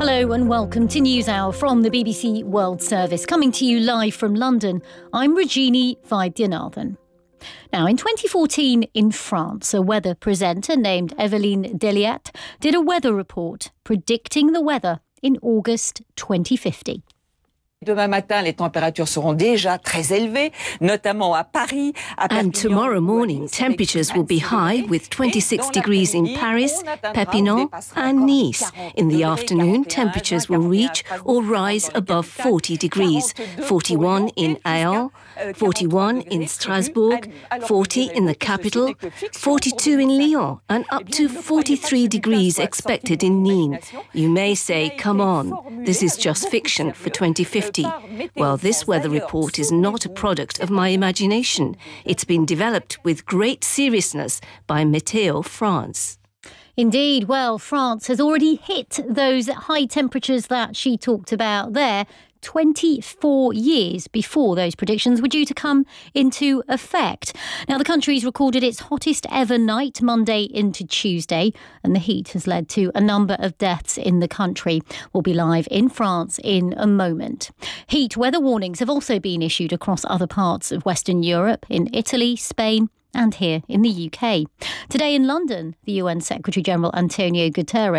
Hello and welcome to NewsHour from the BBC World Service. Coming to you live from London, I'm Rajini Vaidyanathan. Now, in 2014 in France, a weather presenter named Evelyne Deliat did a weather report predicting the weather in August 2050. Demain matin, les températures seront déjà très élevées, notamment à Paris. And tomorrow morning, temperatures will be high with 26 degrees in Paris, Perpignan and Nice. In the afternoon, temperatures will reach or rise above 40 degrees, 41 in Aon, 41 in Strasbourg, 40 in the capital, 42 in Lyon and up to 43 degrees expected in Nîmes. You may say, come on, this is just fiction for 2050. Well, this weather report is not a product of my imagination. It's been developed with great seriousness by Météo France. Indeed, well, France has already hit those high temperatures that she talked about there 24 years before those predictions were due to come into effect. Now, the country's recorded its hottest ever night, Monday into Tuesday, and the heat has led to a number of deaths in the country. We'll be live in France in a moment. Heat weather warnings have also been issued across other parts of Western Europe, in Italy, Spain, and here in the UK. Today in London, the UN Secretary-General Antonio Guterres